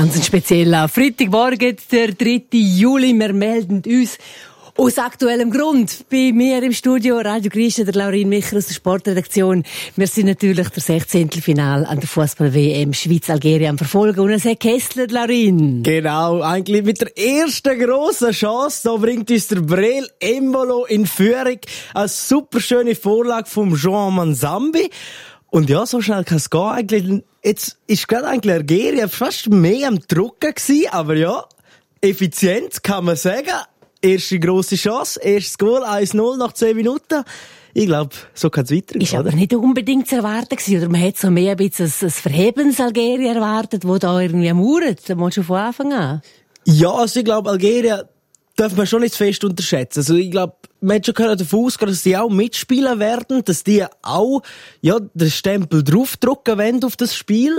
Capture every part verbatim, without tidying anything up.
Ganz ein spezieller Freitagmorgen, der dritte Juli. Wir melden uns aus aktuellem Grund bei mir im Studio Radio Grisha, der Laurin Micher aus der Sportredaktion. Wir sind natürlich der Sechzehntelfinal an der Fußball-W M Schweiz-Algerien am Verfolgen. Und es hat Kessler, Laurin. Genau, eigentlich mit der ersten grossen Chance. Da bringt uns der Breel Embolo in Führung. Eine super schöne Vorlage vom João Manzambi. Und ja, so schnell kann es gehen. Eigentlich, jetzt ist gerade eigentlich Algerien fast mehr am Drucken gewesen. Aber ja, effizient kann man sagen. Erste grosse Chance, erstes Goal, eins null nach zehn Minuten. Ich glaube, so kann es weitergehen. Ist aber nicht unbedingt zu erwarten gewesen. Oder man hat so mehr ein bisschen ein Verhebens Algerien erwartet, wo da irgendwie mauert. Da muss schon von Anfang an. Ja, also ich glaube, Algerien darf man schon nicht zu fest unterschätzen. Also ich glaube, man hat schon davon ausgehen, dass die auch mitspielen werden, dass die auch, ja, den Stempel draufdrücken wollen auf das Spiel.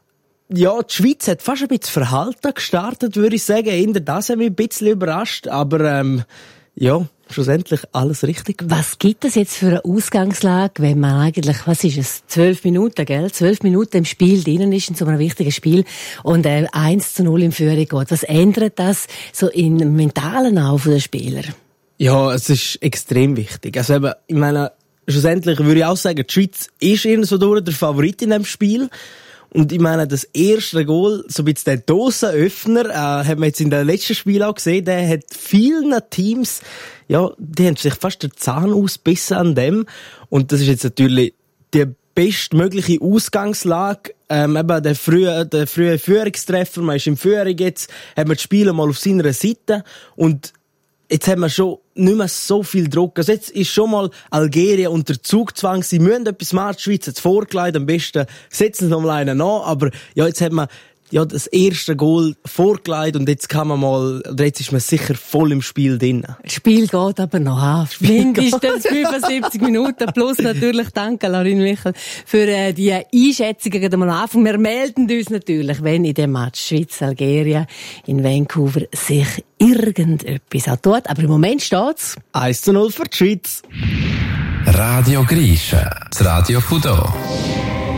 Ja, die Schweiz hat fast ein bisschen Verhalten gestartet, würde ich sagen. Hinter das haben wir ein bisschen überrascht. Aber, ähm, ja, schlussendlich alles richtig gemacht. Was gibt es jetzt für eine Ausgangslage, wenn man eigentlich, was ist es, zwölf Minuten, gell? Zwölf Minuten im Spiel drinnen ist in so einem wichtigen Spiel und äh, eins zu null in Führung geht. Was ändert das so im Mentalen auch von den Spielern? Ja, es ist extrem wichtig. Also eben, ich meine, schlussendlich würde ich auch sagen, die Schweiz ist irgendwo durch der Favorit in diesem Spiel. Und ich meine, das erste Goal, so ein bisschen der Dosenöffner, äh, haben wir jetzt in den letzten Spielen auch gesehen, der hat vielen Teams, ja, die haben sich fast den Zahn ausgebissen an dem. Und das ist jetzt natürlich die bestmögliche Ausgangslage. Ähm, eben der frühe, der frühe Führungstreffer, man ist in Führung jetzt, hat man das Spiel mal auf seiner Seite. Und jetzt haben wir schon nicht mehr so viel Druck. Also jetzt ist schon mal Algerien unter Zugzwang. Sie müssen etwas machen. Die Schweiz hat es vorgelegt. Am besten setzen sie noch mal einen an. Aber ja, jetzt hat man ja das erste Goal vorgelegt und jetzt kann man mal, oder jetzt ist man sicher voll im Spiel drin. Das Spiel geht aber noch an. Mindestens fünfundsiebzig Minuten plus natürlich danke, Laurin Michel, für äh, die Einschätzungen gerade am Anfang. Wir melden uns natürlich, wenn in dem Match Schweiz-Algerien in Vancouver sich irgendetwas auch tut. Aber im Moment steht's eins zu null für die Schweiz. Radio Grisha, das Radio von da.